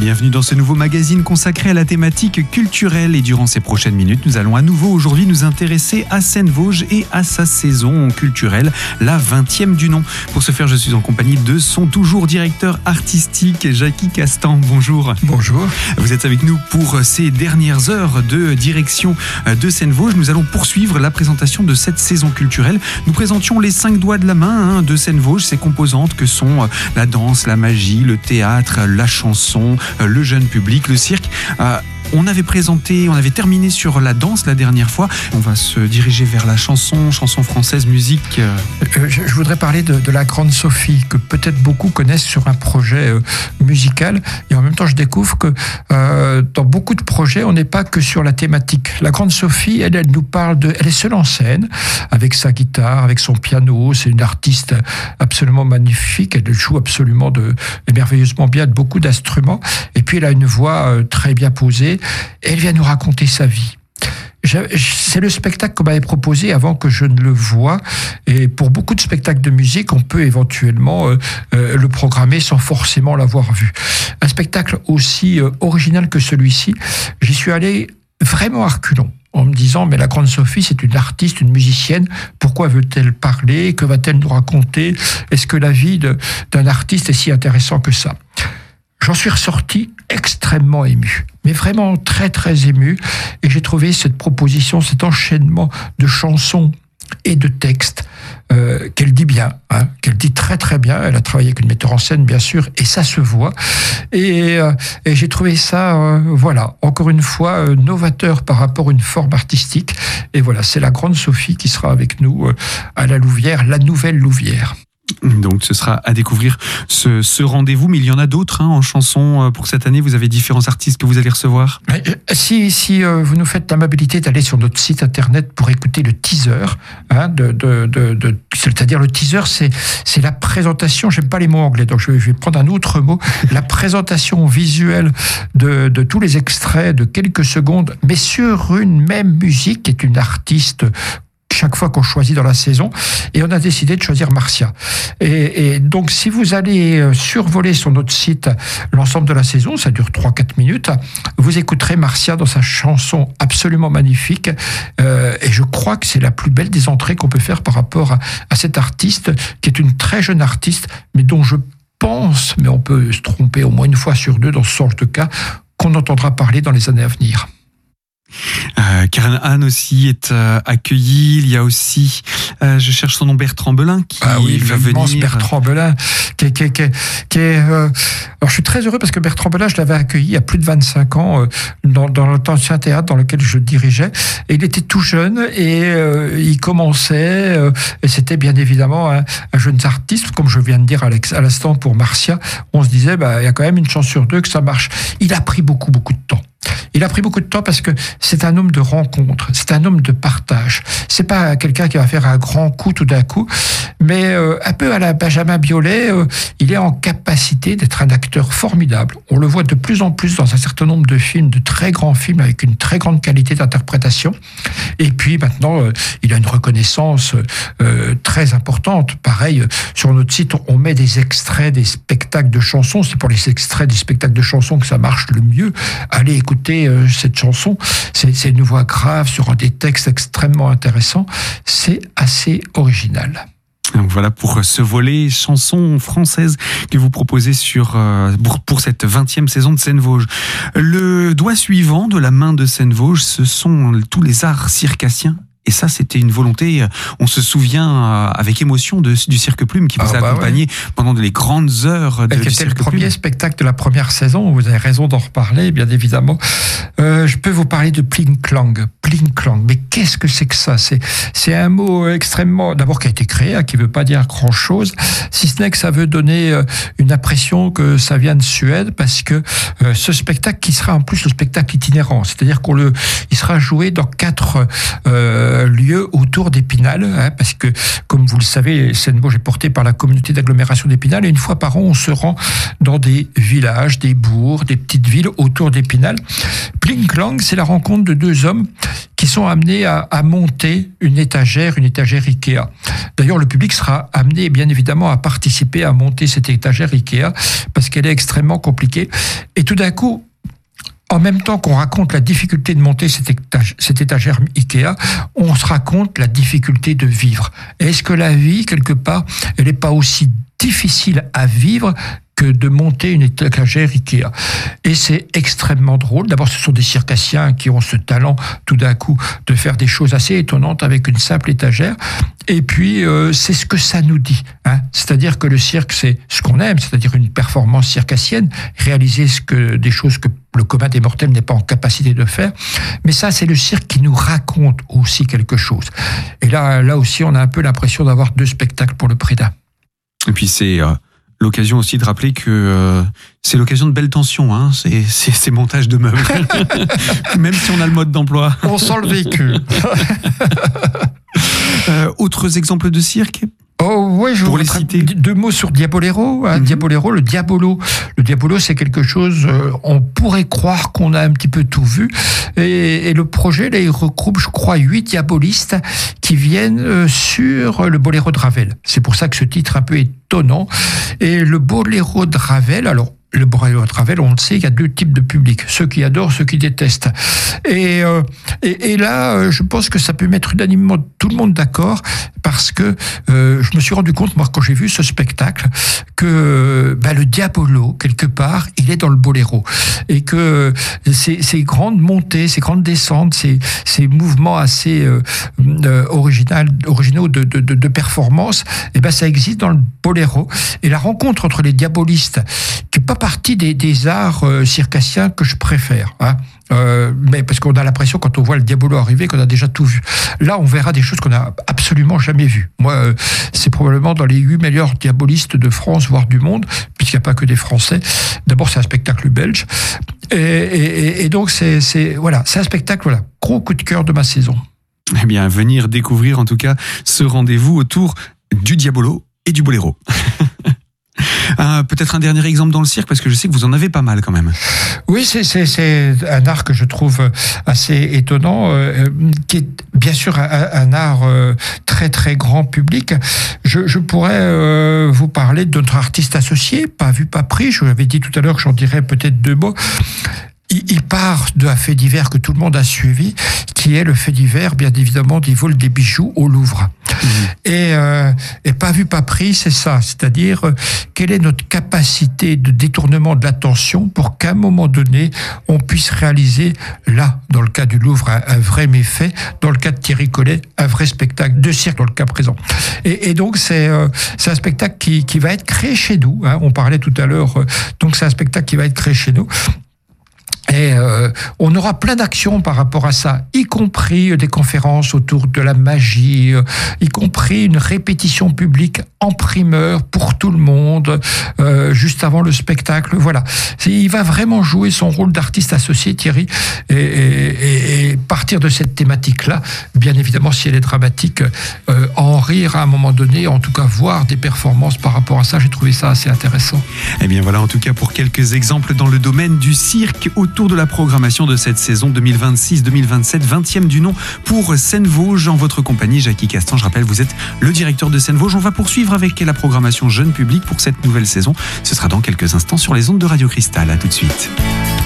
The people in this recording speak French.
Bienvenue dans ce nouveau magazine consacré à la thématique culturelle et durant ces prochaines minutes, nous allons à nouveau aujourd'hui nous intéresser à Seine-Vosges et à sa saison culturelle, la 20e du nom. Pour ce faire, je suis en compagnie de son toujours directeur artistique, Jacky Castan. Bonjour. Bonjour. Vous êtes avec nous pour ces dernières heures de direction de Seine-Vosges. Nous allons poursuivre la présentation de cette saison culturelle. Nous présentions les 5 doigts de la main de Seine-Vosges, ses composantes que sont la danse, la magie, le théâtre, la chanson, le jeune public, le cirque. On avait terminé sur la danse la dernière fois. On va se diriger vers la chanson française, musique. Je voudrais parler de la Grande Sophie, que peut-être beaucoup connaissent sur un projet musical. Et en même temps, je découvre que dans beaucoup de projets, on n'est pas que sur la thématique. La Grande Sophie, elle nous parle elle est seule en scène, avec sa guitare, avec son piano. C'est une artiste absolument magnifique. Elle joue absolument merveilleusement bien de beaucoup d'instruments. Et puis, elle a une voix très bien posée. Et elle vient nous raconter sa vie. C'est le spectacle qu'on m'avait proposé avant que je ne le voie. Et pour beaucoup de spectacles de musique, on peut éventuellement le programmer sans forcément l'avoir vu. Un spectacle aussi original que celui-ci, j'y suis allé vraiment à reculons, en me disant, mais la Grande Sophie, c'est une artiste, une musicienne, pourquoi veut-elle parler? Que va-t-elle nous raconter? Est-ce que la vie d'un artiste est si intéressant que ça? J'en suis ressorti extrêmement ému, mais vraiment très très ému, et j'ai trouvé cette proposition, cet enchaînement de chansons et de textes qu'elle dit bien, qu'elle dit très très bien. Elle a travaillé avec une metteur en scène bien sûr, et ça se voit, et j'ai trouvé ça encore une fois novateur par rapport à une forme artistique. Et voilà, c'est la Grande Sophie qui sera avec nous à la Louvière, la nouvelle Louvière. Donc ce sera à découvrir ce rendez-vous, mais il y en a d'autres en chanson pour cette année. Vous avez différents artistes que vous allez recevoir. Si vous nous faites l'amabilité d'aller sur notre site internet pour écouter le teaser, c'est-à-dire le teaser, c'est la présentation. J'aime pas les mots anglais, donc je vais prendre un autre mot. La présentation visuelle de tous les extraits de quelques secondes, mais sur une même musique qui est une artiste chaque fois qu'on choisit dans la saison, et on a décidé de choisir Marcia. Et donc, si vous allez survoler sur notre site l'ensemble de la saison, ça dure 3-4 minutes, vous écouterez Marcia dans sa chanson absolument magnifique, et je crois que c'est la plus belle des entrées qu'on peut faire par rapport à cette artiste, qui est une très jeune artiste, mais dont je pense, mais on peut se tromper au moins une fois sur deux dans ce genre de cas, qu'on entendra parler dans les années à venir. Karen Anne aussi est accueillie. Il y a aussi, je cherche son nom, Bertrand Belin qui va venir. Bertrand Belin, qui est alors je suis très heureux parce que Bertrand Belin, je l'avais accueilli il y a plus de 25 ans dans l'ancien théâtre dans lequel je dirigeais, et il était tout jeune et il commençait et c'était bien évidemment un jeune artiste, comme je viens de dire à l'instant pour Marcia. On se disait il y a quand même une chance sur deux que ça marche. Il a pris beaucoup de temps. Il a pris beaucoup de temps parce que c'est un homme de rencontre, c'est un homme de partage. C'est pas quelqu'un qui va faire un grand coup tout d'un coup, mais un peu à la Benjamin Biolay, il est en capacité d'être un acteur formidable. On le voit de plus en plus dans un certain nombre de films, de très grands films avec une très grande qualité d'interprétation. Et puis maintenant, il a une reconnaissance très importante. Pareil, sur notre site, on met des extraits des spectacles de chansons. C'est pour les extraits des spectacles de chansons que ça marche le mieux. Allez écouter cette chanson, c'est une voix grave sur des textes extrêmement intéressants, c'est assez original. Donc voilà pour ce volet chanson française que vous proposez pour cette 20e saison de Seine-Vosges. Le doigt suivant de la main de Seine-Vosges, ce sont tous les arts circassiens. Et ça, c'était une volonté, on se souvient avec émotion du Cirque Plume qui vous a accompagné pendant les grandes heures du Cirque Plume. C'était le premier spectacle de la première saison, vous avez raison d'en reparler, bien évidemment. Je peux vous parler de Pling Clang. Mais qu'est-ce que c'est que ça? C'est un mot extrêmement, d'abord qui a été créé, qui ne veut pas dire grand-chose, si ce n'est que ça veut donner une impression que ça vient de Suède, parce que ce spectacle qui sera en plus le spectacle itinérant, c'est-à-dire il sera joué dans 4 lieu autour d'Épinal, hein, parce que, comme vous le savez, Seine-Vosges est portée par la communauté d'agglomération d'Épinal, et une fois par an, on se rend dans des villages, des bourgs, des petites villes autour d'Épinal. Plinklang, c'est la rencontre de deux hommes qui sont amenés à monter une étagère Ikea. D'ailleurs, le public sera amené, bien évidemment, à participer à monter cette étagère Ikea, parce qu'elle est extrêmement compliquée. Et tout d'un coup, en même temps qu'on raconte la difficulté de monter cette étagère Ikea, on se raconte la difficulté de vivre. Et est-ce que la vie, quelque part, elle n'est pas aussi difficile à vivre que de monter une étagère Ikea? Et c'est extrêmement drôle. D'abord, ce sont des circassiens qui ont ce talent, tout d'un coup, de faire des choses assez étonnantes avec une simple étagère. Et puis, c'est ce que ça nous dit, hein. C'est-à-dire que le cirque, c'est ce qu'on aime, c'est-à-dire une performance circassienne, réaliser des choses que le commun des mortels n'est pas en capacité de faire. Mais ça, c'est le cirque qui nous raconte aussi quelque chose. Et là aussi, on a un peu l'impression d'avoir deux spectacles pour le prix d'un. Et puis, c'est l'occasion aussi de rappeler que c'est l'occasion de belles tensions, hein, ces montages de meubles. Même si on a le mode d'emploi. On sent le vécu. Autres exemples de cirque? Oh oui, je voudrais citer deux mots sur Diabolero. Hein. Diabolero, le Diabolo, c'est quelque chose, on pourrait croire qu'on a un petit peu tout vu. Et le projet, là, il regroupe, je crois, 8 diabolistes qui viennent sur le Boléro de Ravel. C'est pour ça que ce titre est un peu étonnant. Et le Boléro de Ravel, alors, le Boléro de Ravel, on le sait, il y a deux types de publics, ceux qui adorent, ceux qui détestent. Et là, je pense que ça peut mettre unanimement tout le monde d'accord, parce que je me suis rendu compte, moi, quand j'ai vu ce spectacle, que le Diabolo, quelque part, il est dans le Boléro. Et que ces grandes montées, ces grandes descentes, ces mouvements assez originaux de performance, ça existe dans le Boléro. Et la rencontre entre les diabolistes, qui n'est pas partie des arts circassiens que je préfère, hein. Mais parce qu'on a l'impression, quand on voit le Diabolo arriver, qu'on a déjà tout vu. Là, on verra des choses qu'on n'a absolument jamais vues. Moi, c'est probablement dans les 8 meilleurs diabolistes de France, voire du monde, puisqu'il n'y a pas que des Français. D'abord, c'est un spectacle belge. Et donc, c'est un spectacle, gros coup de cœur de ma saison. Eh bien, venir découvrir, en tout cas, ce rendez-vous autour du Diabolo et du Boléro. Peut-être un dernier exemple dans le cirque, parce que je sais que vous en avez pas mal quand même. Oui, c'est un art que je trouve assez étonnant, qui est bien sûr un art très très grand public. Je pourrais vous parler de notre artiste associé, Pas vu, pas pris. Je vous avais dit tout à l'heure que j'en dirais peut-être 2 mots. Il part d'un fait divers que tout le monde a suivi, qui est le fait divers, bien évidemment, des vols des bijoux au Louvre. Et Pas vu, pas pris, c'est ça. C'est-à-dire, quelle est notre capacité de détournement de l'attention pour qu'à un moment donné, on puisse réaliser, là, dans le cas du Louvre, un vrai méfait, dans le cas de Thierry Collet, un vrai spectacle de cirque dans le cas présent. Et donc, c'est un spectacle qui va être créé chez nous, hein. On parlait tout à l'heure, donc c'est un spectacle qui va être créé chez nous. Et on aura plein d'actions par rapport à ça, y compris des conférences autour de la magie, y compris une répétition publique en primeur pour tout le monde, juste avant le spectacle. Voilà. Il va vraiment jouer son rôle d'artiste associé, Thierry, et partir de cette thématique-là, bien évidemment, si elle est dramatique, en rire à un moment donné, en tout cas voir des performances par rapport à ça, j'ai trouvé ça assez intéressant. Eh bien voilà, en tout cas pour quelques exemples dans le domaine du cirque, autour de la programmation de cette saison 2026-2027, 20e du nom pour Seine-Vosges. En votre compagnie, Jackie Castan, je rappelle, vous êtes le directeur de Seine-Vosges. On va poursuivre avec la programmation jeune public pour cette nouvelle saison. Ce sera dans quelques instants sur les ondes de Radio Cristal. À tout de suite.